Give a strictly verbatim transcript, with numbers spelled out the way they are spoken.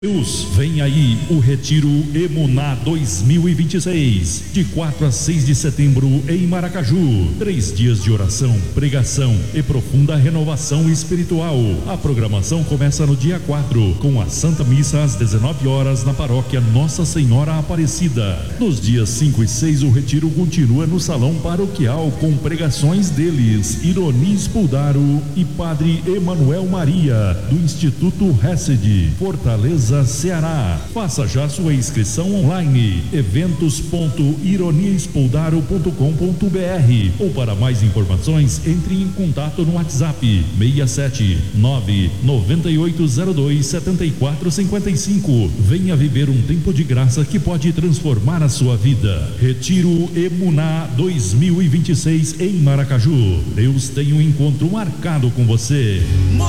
Deus, vem aí o Retiro Emuná dois mil e vinte e seis, de quatro a seis de setembro em Maracaju. Três dias de oração, pregação e profunda renovação espiritual. A programação começa no dia quatro, com a Santa Missa às dezenove horas na paróquia Nossa Senhora Aparecida. Nos dias cinco e seis, o Retiro continua no Salão Paroquial com pregações deles, Ironi Spuldaro e Padre Emanuel Maria, do Instituto Hesed, Fortaleza, Ceará. Faça já sua inscrição online, eventos ponto ironiespuldaro ponto com ponto br, ou para mais informações entre em contato no WhatsApp seis sete nove nove oito zero dois sete quatro cinco cinco. Venha viver um tempo de graça que pode transformar a sua vida. Retiro Emuná dois mil e vinte e seis em Maracaju. Deus tem um encontro marcado com você.